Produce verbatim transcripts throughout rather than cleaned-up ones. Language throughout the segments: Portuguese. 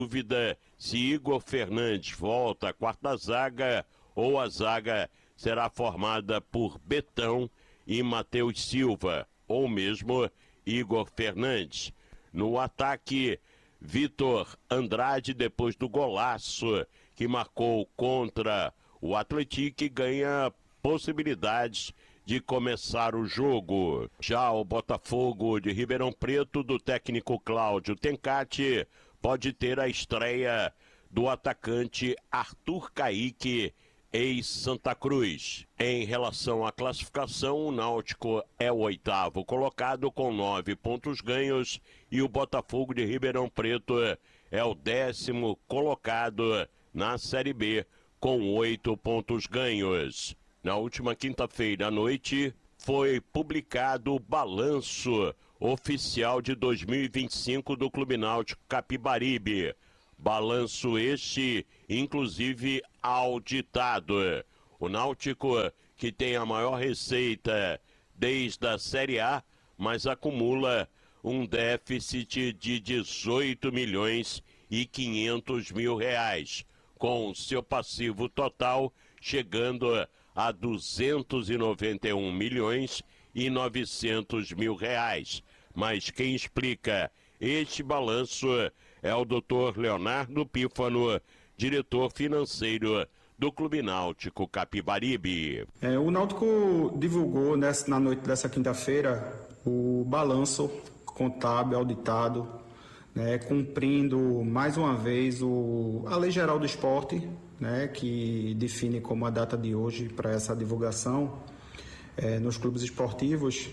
Dúvida se Igor Fernandes volta à quarta zaga ou a zaga será formada por Betão e Matheus Silva, ou mesmo Igor Fernandes. No ataque, Vitor Andrade, depois do golaço que marcou contra o Atlético, ganha possibilidades de começar o jogo. Já o Botafogo de Ribeirão Preto, do técnico Cláudio Tencati, pode ter a estreia do atacante Arthur Caíque, ex-Santa Cruz. Em relação à classificação, o Náutico é o oitavo colocado com nove pontos ganhos e o Botafogo de Ribeirão Preto é o décimo colocado na Série B com oito pontos ganhos. Na última quinta-feira à noite foi publicado o balanço oficial de dois mil e vinte e cinco do Clube Náutico Capibaribe. Balanço este, inclusive, auditado. O Náutico, que tem a maior receita desde a Série A, mas acumula um déficit de dezoito milhões e quinhentos mil reais, com seu passivo total chegando a duzentos e noventa e um milhões e novecentos mil reais. Mas quem explica este balanço é o doutor Leonardo Pífano, diretor financeiro do Clube Náutico Capibaribe. É, o Náutico divulgou nessa, na noite dessa quinta-feira o balanço contábil auditado, né, cumprindo mais uma vez o, a Lei Geral do Esporte, né, que define como a data de hoje para essa divulgação é, nos clubes esportivos.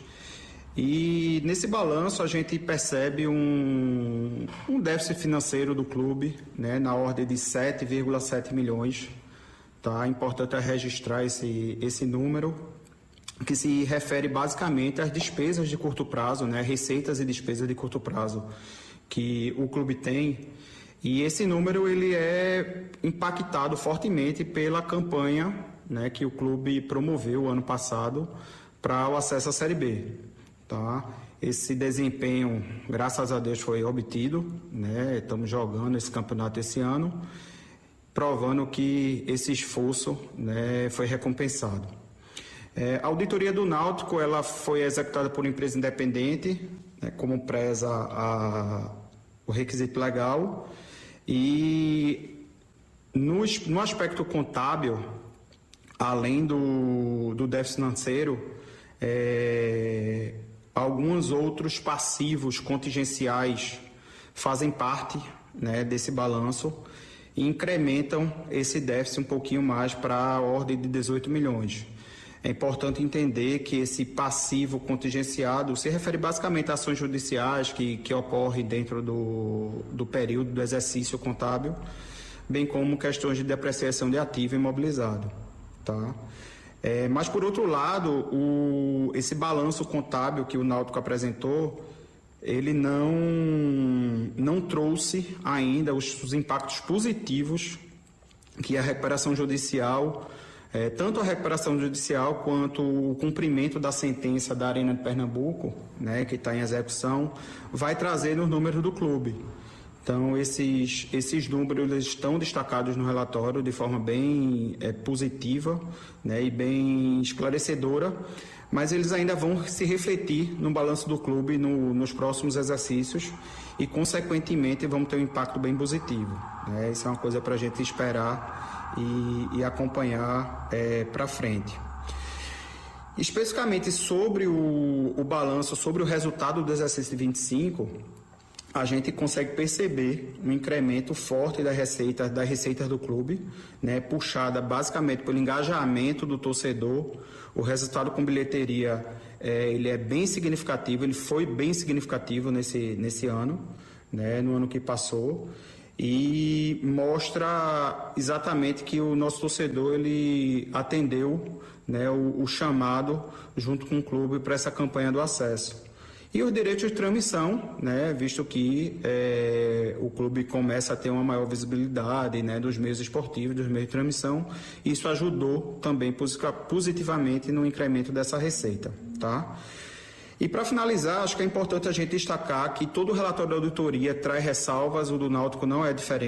E nesse balanço a gente percebe um, um déficit financeiro do clube, né, na ordem de sete vírgula sete milhões. Tá? Importante é registrar esse, esse número, que se refere basicamente às despesas de curto prazo, né, receitas e despesas de curto prazo que o clube tem. E esse número ele é impactado fortemente pela campanha, né, que o clube promoveu ano passado para o acesso à Série B. Tá? Esse desempenho, graças a Deus, foi obtido, né? Estamos jogando esse campeonato esse ano, provando que esse esforço, né, foi recompensado. É, a auditoria do Náutico ela foi executada por uma empresa independente, né, como preza a, o requisito legal, e no, no aspecto contábil, além do, do déficit financeiro, é, alguns outros passivos contingenciais fazem parte, né, desse balanço e incrementam esse déficit um pouquinho mais para a ordem de dezoito milhões. É importante entender que esse passivo contingenciado se refere basicamente a ações judiciais que, que ocorrem dentro do, do período do exercício contábil, bem como questões de depreciação de ativo imobilizado. Tá? É, mas, por outro lado, o, esse balanço contábil que o Náutico apresentou, ele não, não trouxe ainda os, os impactos positivos que a recuperação judicial, é, tanto a recuperação judicial quanto o cumprimento da sentença da Arena de Pernambuco, né, que está em execução, vai trazer nos números do clube. Então, esses, esses números eles estão destacados no relatório de forma bem é, positiva, né, e bem esclarecedora, mas eles ainda vão se refletir no balanço do clube no, nos próximos exercícios e, consequentemente, vão ter um impacto bem positivo. Né? Isso é uma coisa para a gente esperar e, e acompanhar é, para frente. Especificamente sobre o, o balanço, sobre o resultado do exercício de vinte e cinco, a gente consegue perceber um incremento forte das receitas, das receitas do clube, né, puxada basicamente pelo engajamento do torcedor. O resultado com bilheteria é, ele é bem significativo, ele foi bem significativo nesse, nesse ano, né, no ano que passou, e mostra exatamente que o nosso torcedor ele atendeu, né, o, o chamado junto com o clube para essa campanha do acesso. E os direitos de transmissão, né, visto que é, o clube começa a ter uma maior visibilidade, né, dos meios esportivos, dos meios de transmissão, isso ajudou também positivamente no incremento dessa receita. Tá? E para finalizar, acho que é importante a gente destacar que todo relatório da auditoria traz ressalvas, o do Náutico não é diferente.